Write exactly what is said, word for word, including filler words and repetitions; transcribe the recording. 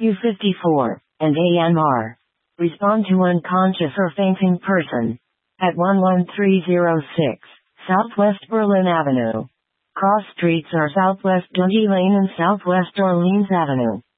U fifty-four, and A M R. Respond to unconscious or fainting person. At one one three zero six, Southwest Berlin Avenue. Cross streets are Southwest Dundee Lane and Southwest Orleans Avenue.